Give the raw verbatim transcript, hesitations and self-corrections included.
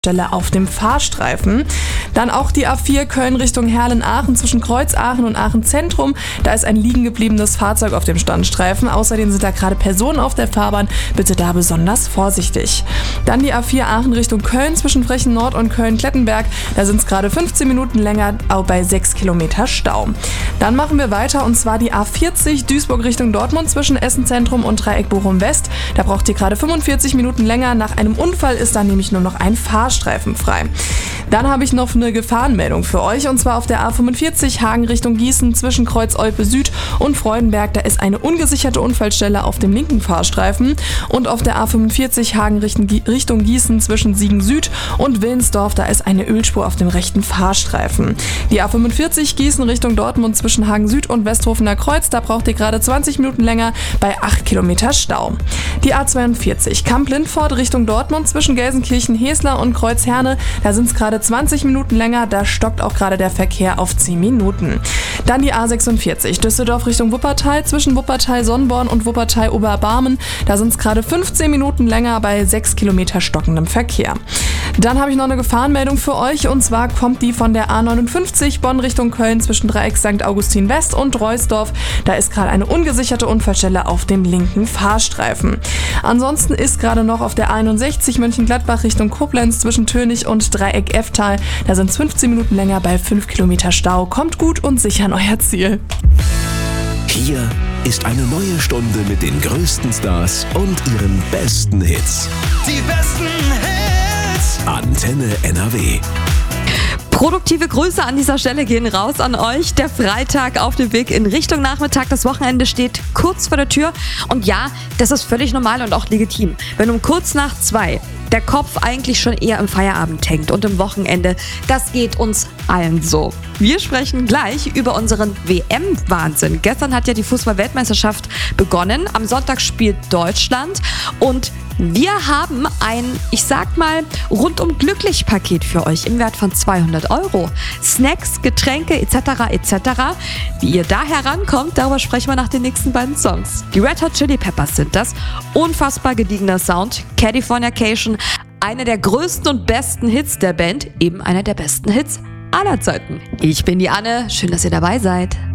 Stelle auf dem Fahrstreifen. Dann auch die A vier Köln Richtung Herlen-Aachen zwischen Kreuz-Aachen und Aachen-Zentrum. Da ist ein liegen gebliebenes Fahrzeug auf dem Standstreifen. Außerdem sind da gerade Personen auf der Fahrbahn. Bitte da besonders vorsichtig. Dann die A vier Aachen Richtung Köln zwischen Frechen Nord und Köln-Klettenberg. Da sind es gerade fünfzehn Minuten länger, auch bei sechs Kilometer Stau. Dann machen wir weiter und zwar die A vierzig Duisburg Richtung Dortmund zwischen Essen-Zentrum und Dreieck Bochum-West. Da braucht ihr gerade fünfundvierzig Minuten länger. Nach einem Unfall ist da nämlich nur noch ein Fahrstreifen frei. Dann habe ich noch eine Gefahrenmeldung für euch und zwar auf der A fünfundvierzig Hagen Richtung Gießen zwischen Kreuz-Olpe Süd und Freudenberg. Da ist eine ungesicherte Unfallstelle auf dem linken Fahrstreifen und auf der A fünfundvierzig Hagen Richtung Gießen zwischen Siegen Süd und Willensdorf. Da ist eine Ölspur auf dem rechten Fahrstreifen. Die A fünfundvierzig Gießen Richtung Dortmund zwischen Hagen Süd und Westhofener Kreuz. Da braucht ihr gerade zwanzig Minuten länger bei acht Kilometer Stau. Die A zweiundvierzig Kamp-Lindfort Richtung Dortmund zwischen Gelsenkirchen-Hesler und Kreuz-Herne. Da sind es gerade zwanzig Minuten länger, da stockt auch gerade der Verkehr auf zehn Minuten. Dann die A sechsundvierzig Düsseldorf Richtung Wuppertal zwischen Wuppertal-Sonnborn und Wuppertal-Oberbarmen. Da sind es gerade fünfzehn Minuten länger bei sechs Kilometer stockendem Verkehr. Dann habe ich noch eine Gefahrenmeldung für euch und zwar kommt die von der A neunundfünfzig Bonn Richtung Köln zwischen Dreieck Sankt Augustin West und Reusdorf. Da ist gerade eine ungesicherte Unfallstelle auf dem linken Fahrstreifen. Ansonsten ist gerade noch auf der einundsechzig Mönchengladbach Richtung Koblenz zwischen Tönig und Dreieck Efftal. Da sind es fünfzehn Minuten länger bei fünf Kilometer Stau. Kommt gut und sicher an euer Ziel. Hier ist eine neue Stunde mit den größten Stars und ihren besten Hits. Die besten Hits. Antenne N R W. Produktive Grüße an dieser Stelle gehen raus an euch. Der Freitag auf dem Weg in Richtung Nachmittag. Das Wochenende steht kurz vor der Tür. Und ja, das ist völlig normal und auch legitim. Wenn um kurz nach zwei der Kopf eigentlich schon eher im Feierabend hängt und im Wochenende, das geht uns allen so. Wir sprechen gleich über unseren W M-Wahnsinn. Gestern hat ja die Fußball-Weltmeisterschaft begonnen. Am Sonntag spielt Deutschland und wir haben ein, ich sag mal, rundum glücklich Paket für euch im Wert von zweihundert Euro. Snacks, Getränke et cetera et cetera. Wie ihr da herankommt, darüber sprechen wir nach den nächsten beiden Songs. Die Red Hot Chili Peppers sind das. Unfassbar gediegener Sound. Californication, einer der größten und besten Hits der Band, eben einer der besten Hits aller Zeiten. Ich bin die Anne, schön, dass ihr dabei seid.